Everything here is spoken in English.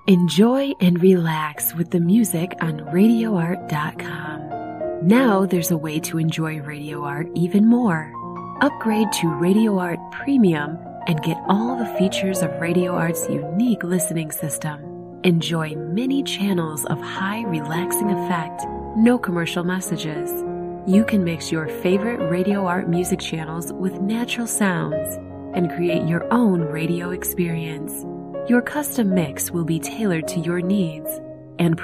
Enjoy and relax with the music on RadioArt.com. Now there's a way to enjoy Radio Art even more. Upgrade to Radio Art Premium and get all the features of Radio Art's unique listening system. Enjoy many channels of high relaxing effect, no commercial messages. You can mix your favorite Radio Art music channels with natural sounds and create your own radio experience. Your custom mix will be tailored to your needs and